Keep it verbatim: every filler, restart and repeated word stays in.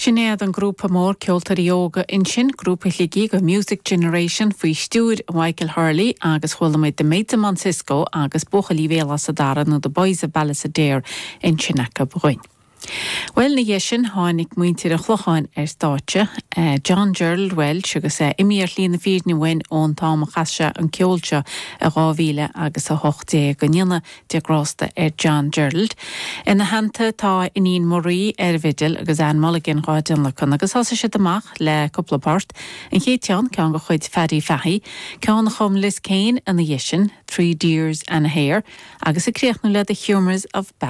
Sinead an grúpa mór ceoltar yoga in sin grúpa ligí go Music Generation faoi stúr Michael Hurley agus chulamid de Méid Moncisco agus buchalí véla sa dara nó de boys a Ballas a Dare in Sinnacha Bruin. Well na sin hánig muintir a chlucháin ar státe uh, John Gerald Welch agus uh, imíar lína fír ni wen ón táma chaise an ceolse a rávíle agus a hochté go nina deagrásta ar John Gerald. Ina hananta tá inín morí ar vidil agus an mulligan ráidin le chun agus hasa si amach le couplapart in chéteán cean go chuid ferry fahi cean chum Liz Kane an na sin Three Deers and a Hare agus a créachna le the Humours of